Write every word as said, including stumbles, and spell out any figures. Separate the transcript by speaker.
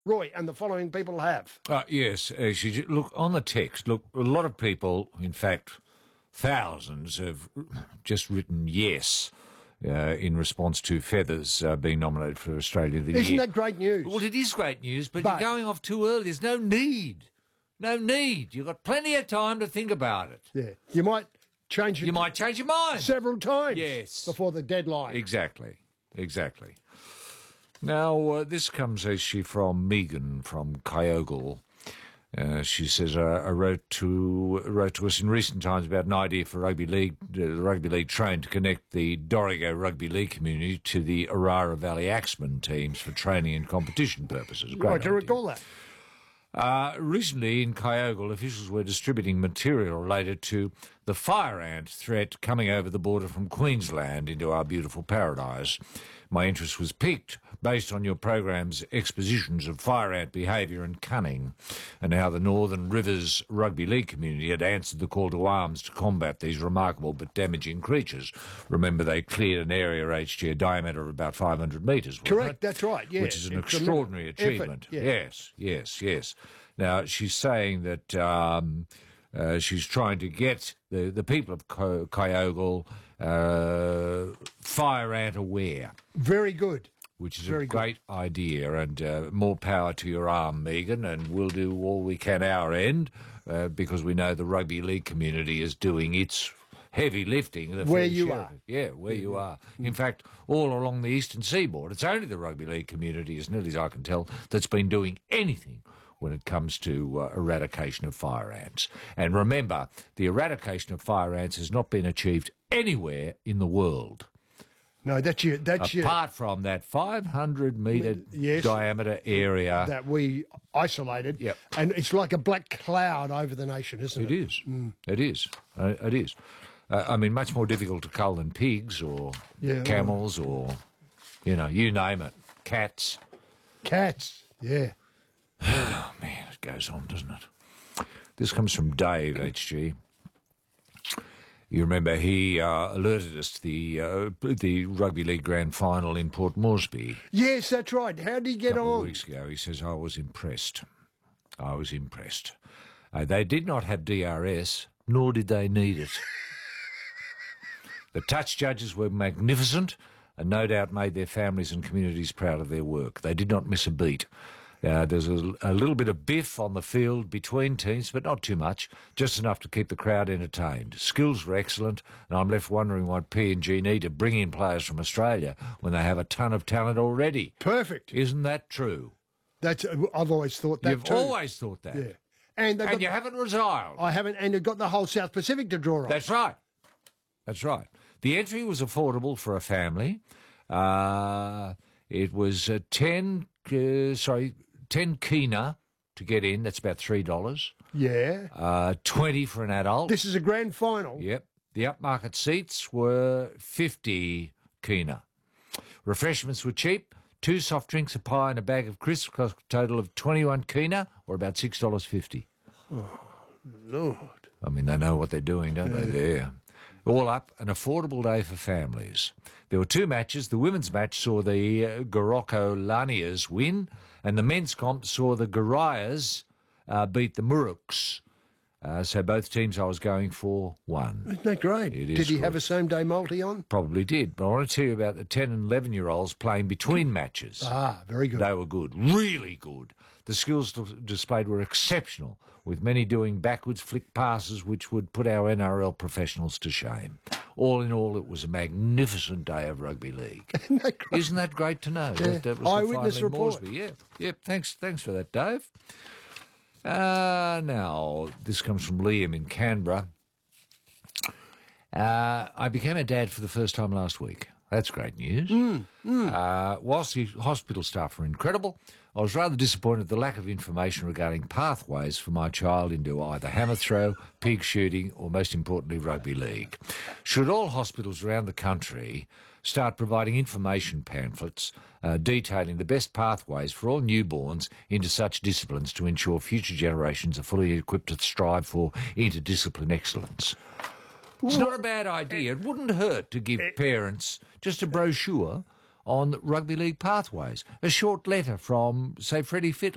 Speaker 1: Roy, and the following people have.
Speaker 2: Uh, yes, uh, she, look, on the text, look, a lot of people, in fact, thousands have just written yes uh, in response to Feathers uh, being nominated for Australia of the
Speaker 1: Isn't
Speaker 2: Year.
Speaker 1: that great news?
Speaker 2: Well, it is great news, but,
Speaker 1: But-
Speaker 2: you're going off too early. There's no need. No need. You've got plenty of time to think about it.
Speaker 1: Yeah. You might change it
Speaker 2: You might change your mind.
Speaker 1: several times
Speaker 2: Yes.
Speaker 1: before the deadline.
Speaker 2: Exactly, exactly. Now, uh, this comes actually from Megan from Kyogle. Uh, she says, uh, I wrote to wrote to us in recent times about an idea for rugby league, uh, the rugby league train to connect the Dorrigo rugby league community to the Orara Valley Axemen teams for training and competition purposes. Great
Speaker 1: I can
Speaker 2: idea.
Speaker 1: recall that.
Speaker 2: Uh, recently, in Kyogle, officials were distributing material related to the fire ant threat coming over the border from Queensland into our beautiful paradise. My interest was piqued based on your program's expositions of fire ant behaviour and cunning, and how the Northern Rivers Rugby League community had answered the call to arms to combat these remarkable but damaging creatures. Remember, they cleared an area H G a diameter of about five hundred metres, wasn't
Speaker 1: Correct,
Speaker 2: it?
Speaker 1: that's right, yeah.
Speaker 2: Which is an
Speaker 1: It's
Speaker 2: extraordinary
Speaker 1: an effort,
Speaker 2: achievement.
Speaker 1: yeah.
Speaker 2: Yes, yes, yes. Now, she's saying that um, uh, she's trying to get the, the people of Ky- Kyogle uh, fire ant aware,
Speaker 1: Very good.
Speaker 2: which is
Speaker 1: Very
Speaker 2: a
Speaker 1: good.
Speaker 2: great idea, and uh, more power to your arm, Megan, and we'll do all we can our end, uh, because we know the rugby league community is doing its heavy lifting. the
Speaker 1: Where
Speaker 2: fair
Speaker 1: you
Speaker 2: share
Speaker 1: are.
Speaker 2: of it. Yeah, where you are. In fact, all along the eastern seaboard, it's only the rugby league community, as nearly as I can tell, that's been doing anything when it comes to uh, eradication of fire ants. And remember, the eradication of fire ants has not been achieved anywhere in the world,
Speaker 1: No, that's you. That's you.
Speaker 2: apart from that five hundred metre
Speaker 1: Yes.
Speaker 2: diameter area.
Speaker 1: That we isolated.
Speaker 2: Yep.
Speaker 1: And it's like a black cloud over the nation, isn't it?
Speaker 2: It is. It is. Uh, it is. Uh, I mean, much more difficult to cull than pigs or
Speaker 1: Yeah.
Speaker 2: camels or, you know, you name it, cats.
Speaker 1: Cats. Yeah.
Speaker 2: Oh, man, it goes on, doesn't it? This comes from Dave, H G. You remember he uh, alerted us to the uh, the Rugby League Grand Final in Port Moresby
Speaker 1: Yes, that's right. How did he
Speaker 2: a
Speaker 1: get
Speaker 2: couple of
Speaker 1: on?
Speaker 2: weeks ago. He says, I was impressed. I was impressed. Uh, they did not have D R S, nor did they need it. The touch judges were magnificent and no doubt made their families and communities proud of their work. They did not miss a beat. Uh, there's a, a little bit of biff on the field between teams, but not too much, just enough to keep the crowd entertained. Skills were excellent, and I'm left wondering what P and G need to bring in players from Australia when they have a ton of talent already.
Speaker 1: Perfect.
Speaker 2: Isn't that true?
Speaker 1: That's. I've always thought that
Speaker 2: You've
Speaker 1: too.
Speaker 2: always thought that.
Speaker 1: Yeah. And, they've
Speaker 2: And
Speaker 1: got,
Speaker 2: you haven't retired.
Speaker 1: I haven't, and you've got the whole South Pacific to draw on.
Speaker 2: That's right. That's right. The entry was affordable for a family. Uh, it was uh, ten, uh, sorry, ten kina to get in. That's about three dollars.
Speaker 1: Yeah.
Speaker 2: Uh, twenty for an adult.
Speaker 1: This is a grand final.
Speaker 2: Yep. The upmarket seats were fifty kina. Refreshments were cheap. Two soft drinks, a pie, and a bag of crisps cost a total of twenty-one kina, or about six dollars fifty.
Speaker 1: Lord.
Speaker 2: I mean, they know what they're doing, don't they? There. All up, an affordable day for families. There were two matches. The women's match saw the uh, Goroko Lanias win, and the men's comp saw the Garayas uh, beat the Muruks. Uh, so both teams I was going for won.
Speaker 1: Isn't that great?
Speaker 2: It is
Speaker 1: Did he have
Speaker 2: good.
Speaker 1: a same day multi on?
Speaker 2: Probably did. But I want to tell you about the ten and eleven-year-olds playing between matches.
Speaker 1: Ah, very good.
Speaker 2: They were good, really good. The skills d- displayed were exceptional, with many doing backwards flick passes which would put our N R L professionals to shame. All in all, it was a magnificent day of rugby league.
Speaker 1: Isn't that great?
Speaker 2: Isn't that great to know?
Speaker 1: Yeah.
Speaker 2: That, that was the
Speaker 1: Eyewitness
Speaker 2: final in
Speaker 1: report.
Speaker 2: Moresby. Yeah, yeah. Thanks, thanks for that, Dave. Uh, now, this comes from Liam in Canberra. Uh, I became a dad for the first time last week. That's great news.
Speaker 1: Mm,
Speaker 2: Uh, whilst the hospital staff were incredible, I was rather disappointed at the lack of information regarding pathways for my child into either hammer throw, pig shooting, or most importantly, rugby league. Should all hospitals around the country start providing information pamphlets uh, detailing the best pathways for all newborns into such disciplines to ensure future generations are fully equipped to strive for interdiscipline excellence? It's not a bad idea. It wouldn't hurt to give parents just a brochure on rugby league pathways. A short letter from, say, Freddie Fitt